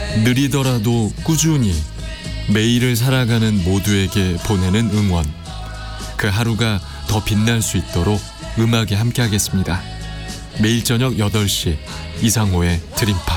느리더라도 꾸준히 매일을 살아가는 모두에게 보내는 응원. 그 하루가 더 빛날 수 있도록 음악에 함께하겠습니다. 매일 저녁 8시 이상호의 드림팝.